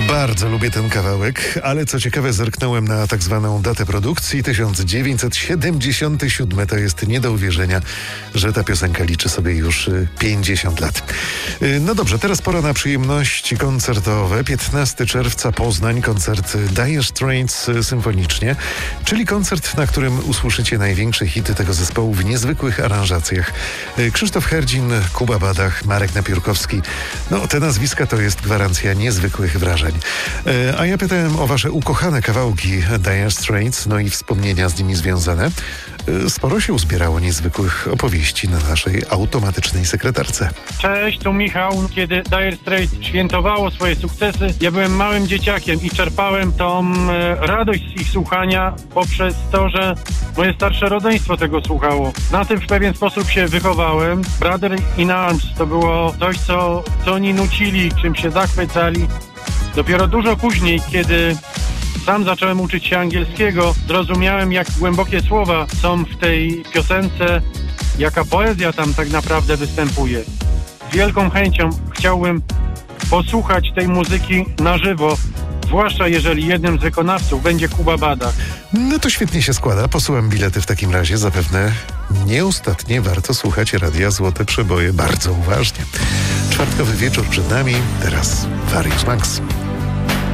Bardzo lubię ten kawałek, ale co ciekawe zerknąłem na tak zwaną datę produkcji. 1977 to jest nie do uwierzenia, że ta piosenka liczy sobie już 50 lat. No dobrze, teraz pora na przyjemności koncertowe. 15 czerwca Poznań, koncert Dire Straits symfonicznie, czyli koncert, na którym usłyszycie największe hity tego zespołu w niezwykłych aranżacjach. Krzysztof Herdzin, Kuba Badach, Marek Napiórkowski. No, te nazwiska to jest gwarancja niezwykłych wrażeń. A ja pytałem o wasze ukochane kawałki Dire Straits, no i wspomnienia z nimi związane. Sporo się uzbierało niezwykłych opowieści na naszej automatycznej sekretarce. Cześć, tu Michał. Kiedy Dire Straits świętowało swoje sukcesy, ja byłem małym dzieciakiem i czerpałem tą radość z ich słuchania poprzez to, że moje starsze rodzeństwo tego słuchało. Na tym w pewien sposób się wychowałem. Brother in Arms to było coś, co oni nucili, czym się zachwycali. Dopiero dużo później, kiedy sam zacząłem uczyć się angielskiego, zrozumiałem, jak głębokie słowa są w tej piosence, jaka poezja tam tak naprawdę występuje. Z wielką chęcią chciałbym posłuchać tej muzyki na żywo, zwłaszcza jeżeli jednym z wykonawców będzie Kuba Badach. No to świetnie się składa. Posyłam bilety w takim razie. Zapewne nie ostatnie. Warto słuchać Radia Złote Przeboje bardzo uważnie. Czwartkowy wieczór przed nami. Teraz Warius Max.